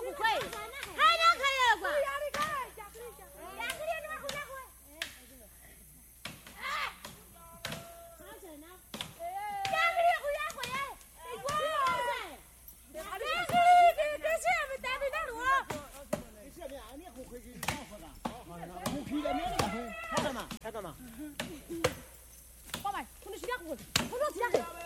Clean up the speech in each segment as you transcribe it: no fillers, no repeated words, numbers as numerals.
不会，还能可以过。 开干嘛？ 爸爸，我那去两个，我说去两个。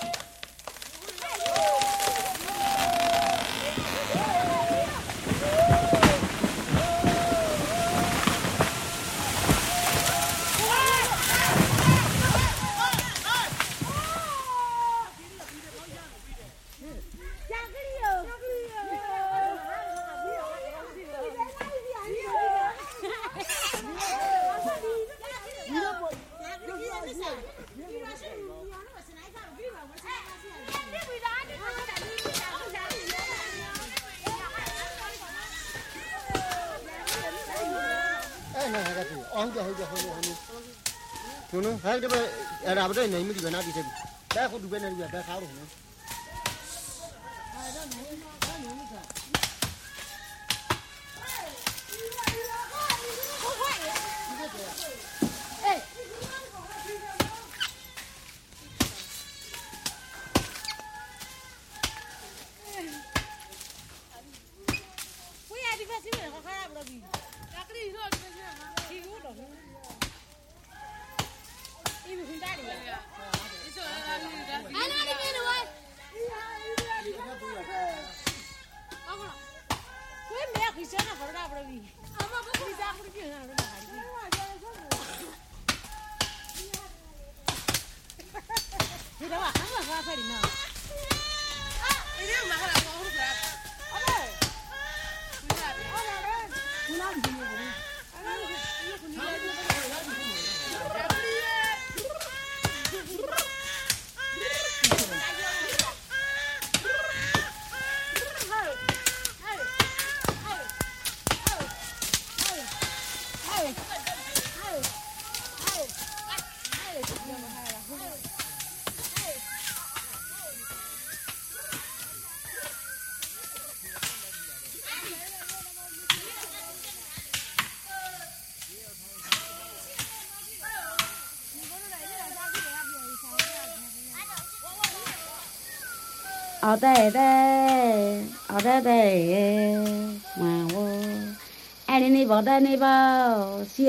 Đúng hai cái bên là bên đây này mới đi bên nào đi xem, đã có đi bên này đã khá rồi. ở đây mà vô ai đi vào đây đi vào